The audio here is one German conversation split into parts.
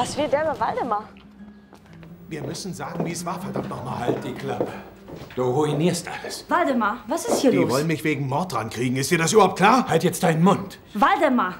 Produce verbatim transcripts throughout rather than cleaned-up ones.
Was will der mit Waldemar? Wir müssen sagen, wie es war, verdammt nochmal. Halt die Klappe. Du ruinierst alles. Waldemar, was ist hier Die los? Die wollen mich wegen Mord dran kriegen. Ist dir das überhaupt klar? Halt jetzt deinen Mund. Waldemar!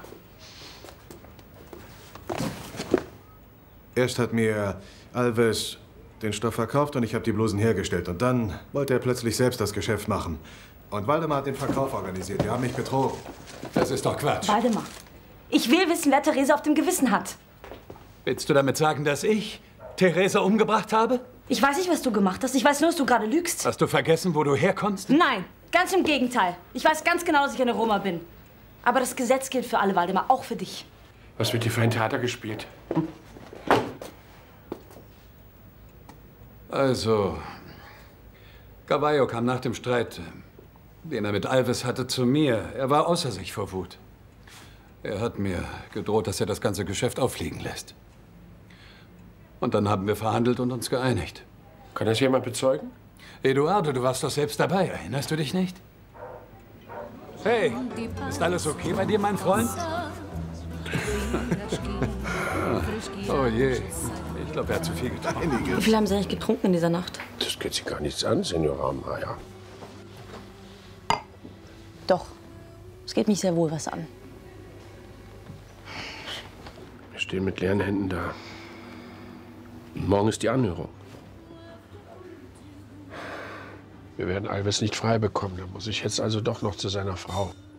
Erst hat mir Alves den Stoff verkauft und ich habe die Blusen hergestellt. Und dann wollte er plötzlich selbst das Geschäft machen. Und Waldemar hat den Verkauf organisiert. Die haben mich betrogen. Das ist doch Quatsch. Waldemar, ich will wissen, wer Therese auf dem Gewissen hat. Willst du damit sagen, dass ich Therese umgebracht habe? Ich weiß nicht, was du gemacht hast. Ich weiß nur, dass du gerade lügst. Hast du vergessen, wo du herkommst? Nein, ganz im Gegenteil. Ich weiß ganz genau, dass ich eine Roma bin. Aber das Gesetz gilt für alle, Waldemar, auch für dich. Was wird hier für ein Theater gespielt? Hm? Also, Cavallo kam nach dem Streit, den er mit Alves hatte, zu mir. Er war außer sich vor Wut. Er hat mir gedroht, dass er das ganze Geschäft auffliegen lässt. Und dann haben wir verhandelt und uns geeinigt. Kann das jemand bezeugen? Eduardo, du warst doch selbst dabei, erinnerst du dich nicht? Hey, ist alles okay bei dir, mein Freund? Oh je, ich glaube, er hat zu viel getrunken. Wie viel haben Sie eigentlich getrunken in dieser Nacht? Das geht Sie gar nichts an, Senora Amaya. Doch, es geht mich sehr wohl was an. Wir stehen mit leeren Händen da. Morgen ist die Anhörung. Wir werden Alves nicht frei bekommen. Da muss ich jetzt also doch noch zu seiner Frau.